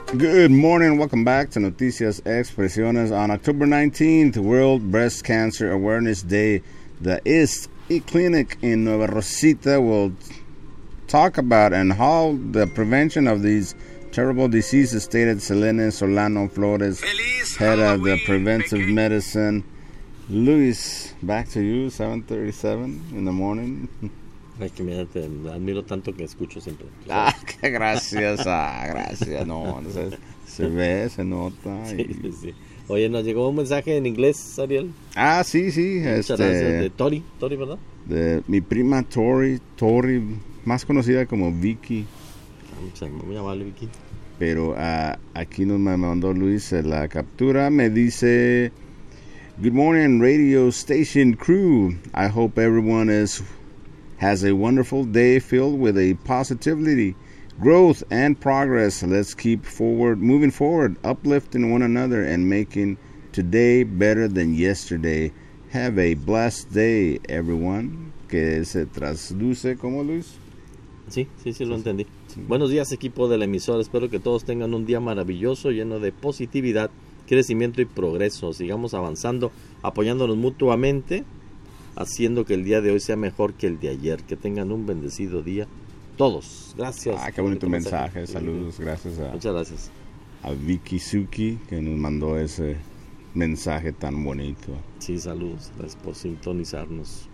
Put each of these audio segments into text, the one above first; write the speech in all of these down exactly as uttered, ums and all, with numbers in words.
Good morning, welcome back to Noticias Expresiones. On October nineteenth, World Breast Cancer Awareness Day, the East E-Clinic in Nueva Rosita will talk about and how the prevention of these terrible diseases, stated Selene Solano Flores, head of the preventive medicine. Luis, back to you, seven thirty-seven in the morning. Ay, que mira, te admiro tanto que escucho siempre. Ah, qué gracias, ah, gracias, no, no sé, se ve, se nota. Sí, y... sí, sí. Oye, nos llegó un mensaje en inglés, Ariel. Ah, sí, sí. Muchas este, gracias, de Tori, Tori, ¿verdad? De mi prima Tori, Tori, más conocida como Vicky. Ah, muy amable, Vicky. Pero uh, aquí nos me mandó Luis la captura, me dice... Good morning, radio station crew. I hope everyone is has a wonderful day filled with a positivity, growth, and progress. Let's keep forward, moving forward, uplifting one another, and making today better than yesterday. Have a blessed day, everyone. Que se traduce como, Luis. Sí, sí, sí, lo entendí. Sí. Buenos días, equipo de la emisora. Espero que todos tengan un día maravilloso, lleno de positividad, crecimiento y progreso. Sigamos avanzando, apoyándonos mutuamente, haciendo que el día de hoy sea mejor que el de ayer. Que tengan un bendecido día todos. Gracias. Ah, qué bonito mensaje. mensaje. Saludos, gracias a, Muchas gracias a Vicky Suki, que nos mandó ese mensaje tan bonito. Sí, saludos. Gracias por sintonizarnos.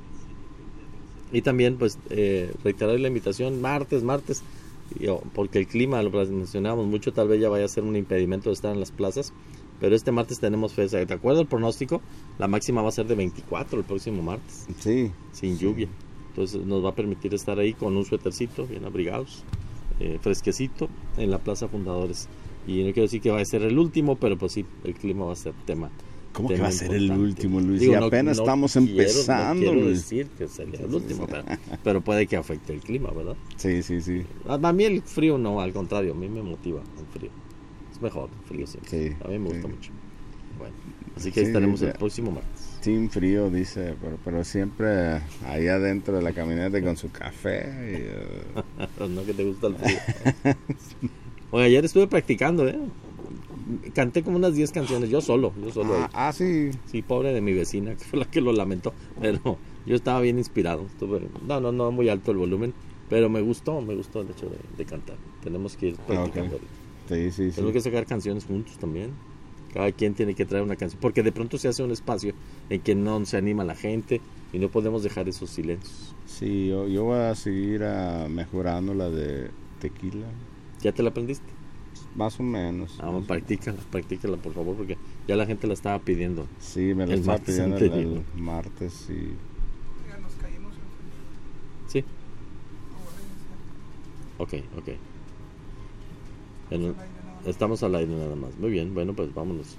Y también, pues, eh, reiterar la invitación, martes, martes, porque el clima, lo mencionábamos mucho, tal vez ya vaya a ser un impedimento de estar en las plazas. Pero este martes tenemos fe. ¿Te acuerdas el pronóstico? La máxima va a ser de veinticuatro el próximo martes. Sí. Sin sí. lluvia. Entonces nos va a permitir estar ahí con un suétercito, bien abrigados, eh, fresquecito, en la Plaza Fundadores. Y no quiero decir que va a ser el último, pero pues sí, el clima va a ser tema. ¿Cómo tema que va a ser importante. el último, Luis? Digo, y no, apenas no estamos quiero, empezando, no quiero Luis. decir que sería el último, pero, pero puede que afecte el clima, ¿verdad? Sí, sí, sí. A, a mí el frío no, al contrario, a mí me motiva el frío. Es mejor el frío siempre. Sí, a mí me sí. gusta mucho. Bueno, así que ahí sí, estaremos sí, el próximo martes. Team frío, dice, pero, pero siempre ahí adentro de la camioneta con su café. Y, uh... no, que te gusta el frío. Oye, ayer estuve practicando, ¿eh? Canté como unas diez canciones, yo solo, yo solo. Ah, ah, sí. Sí, pobre de mi vecina, que fue la que lo lamentó, pero yo estaba bien inspirado. Estuve, no, no, no, muy alto el volumen, pero me gustó, me gustó el hecho de, de cantar. Tenemos que ir practicando. Okay. Sí, sí, sí. Tenemos que sacar canciones juntos también. Cada quien tiene que traer una canción, porque de pronto se hace un espacio en que no se anima la gente y no podemos dejar esos silencios. Sí, yo, yo voy a seguir uh, mejorando la de Tequila. ¿Ya te la aprendiste? Más o menos. Ah, bueno, practícala, practícala por favor, porque ya la gente la estaba pidiendo. Sí, me la estaba pidiendo el, el martes, sí. Ya nos caímos en Sí. Ok, ok. En, estamos al aire nada más. Muy bien, bueno, pues vámonos.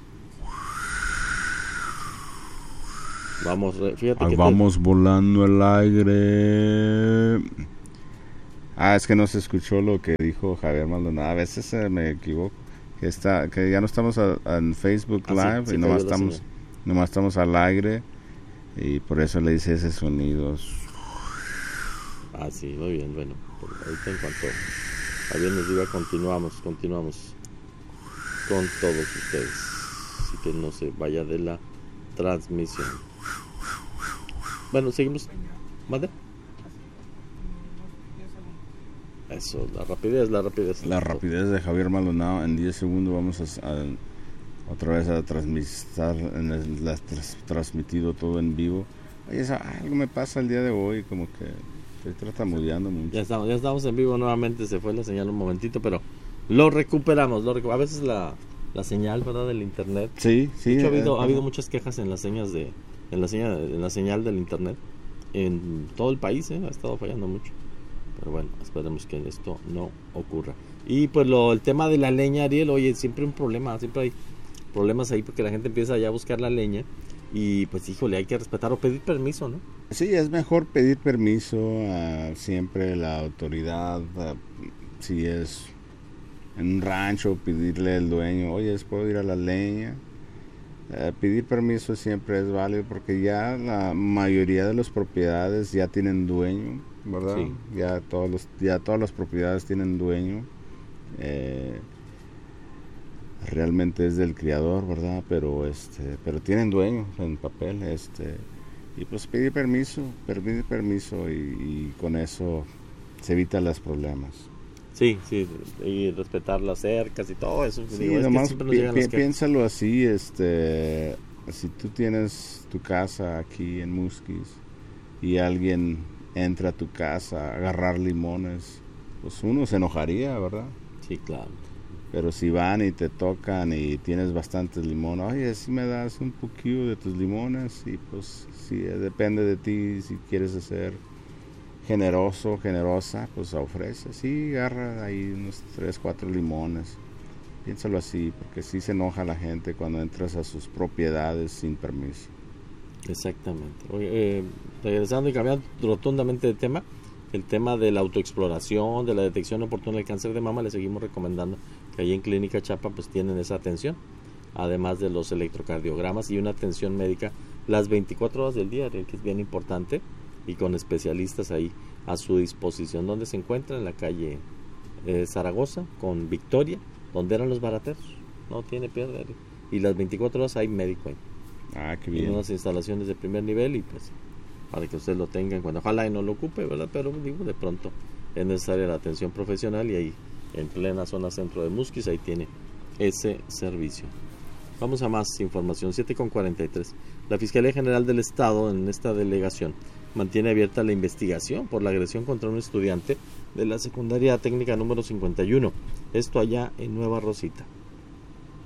Vamos, fíjate Ahí que vamos te... volando el aire. Ah, es que no se escuchó lo que dijo Javier Maldonado. A veces eh, me equivoco. Que está, que ya no estamos a, a, en Facebook ah, Live sí, sí, y nomás estamos, nomás estamos al aire y por eso le hice ese sonido. Ah, sí, muy bien, bueno. Ahorita en cuanto Javier nos diga, continuamos, continuamos con todos ustedes. Así que no se vaya de la transmisión. Bueno, seguimos. ¿Mande? Eso, la rapidez, la rapidez. La rapidez de Javier Maldonado. En diez segundos vamos a, a otra vez a transmitir, en el, la, tras, transmitido todo en vivo. Oye, eso, algo me pasa el día de hoy, como que estoy tartamudeando mucho. Ya estamos, ya estamos en vivo nuevamente, se fue la señal un momentito, pero lo recuperamos. Lo recu- a veces la, la señal, ¿verdad?, del internet. Sí, sí. De hecho, ha habido, eh, ha habido muchas quejas en las señas de, en la señal, en la señal del internet en todo el país, ¿eh? Ha estado fallando mucho. Pero bueno, esperemos que esto no ocurra. Y pues lo, el tema de la leña, Ariel, oye, siempre un problema, siempre hay problemas ahí porque la gente empieza ya a buscar la leña y pues híjole, hay que respetar o pedir permiso, ¿no? Sí, es mejor pedir permiso a siempre la autoridad, a, si es en un rancho, pedirle al dueño, oye, ¿puedo ir a la leña? Uh, pedir permiso siempre es válido porque ya la mayoría de las propiedades ya tienen dueño, ¿verdad? Sí. Ya todos los, ya todas las propiedades tienen dueño. Eh, realmente es del criador, ¿verdad? Pero este, pero tienen dueño en papel, este, y pues pedir permiso, pedir permiso y, y con eso se evitan los problemas. Sí, sí, y respetar las cercas y todo eso. Sí, Digo, es que nomás siempre nos pi- llegan pi- las quejas. piénsalo así, este, si tú tienes tu casa aquí en Musquis y alguien entra a tu casa a agarrar limones, pues uno se enojaría, ¿verdad? Sí, claro. Pero si van y te tocan y tienes bastantes limones, oye, si me das un poquito de tus limones, y pues sí, depende de ti si quieres ser generoso, generosa, pues ofrece, sí, agarra ahí unos tres, cuatro limones. Piénsalo así, porque sí se enoja la gente cuando entras a sus propiedades sin permiso. Exactamente. Oye, eh, regresando y cambiando rotundamente de tema, el tema de la autoexploración, de la detección oportuna del cáncer de mama, le seguimos recomendando que ahí en Clínica Chapa pues tienen esa atención, además de los electrocardiogramas y una atención médica las veinticuatro horas del día, que es bien importante, y con especialistas ahí a su disposición. Donde se encuentra en la calle eh, Zaragoza con Victoria, donde eran los barateros, no tiene pierde, y las veinticuatro horas hay médico ahí. Ah, qué En bien. unas instalaciones de primer nivel, y pues para que usted lo tenga en cuenta. Ojalá y no lo ocupe, ¿verdad? Pero digo, de pronto es necesaria la atención profesional, y ahí en plena zona centro de Musquis ahí tiene ese servicio. Vamos a más información. Siete con cuarenta y tres. La Fiscalía General del Estado en esta delegación mantiene abierta la investigación por la agresión contra un estudiante de la secundaria técnica número cincuenta y uno, esto allá en Nueva Rosita.